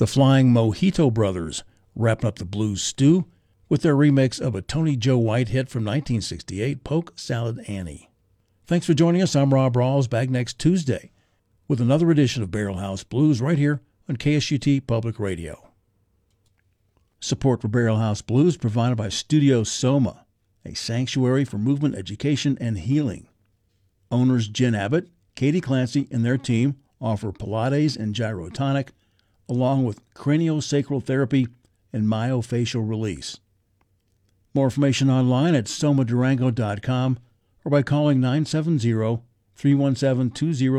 The Flying Mojito Brothers wrapping up the blues stew with their remix of a Tony Joe White hit from 1968, Polk Salad Annie. Thanks for joining us. I'm Rob Rawls, back next Tuesday with another edition of Barrelhouse Blues right here on KSUT Public Radio. Support for Barrelhouse Blues provided by Studio Soma, a sanctuary for movement education and healing. Owners Jen Abbott, Katie Clancy, and their team offer Pilates and gyrotonic, along with craniosacral therapy and myofascial release. More information online at somadurango.com or by calling 970-317-2000.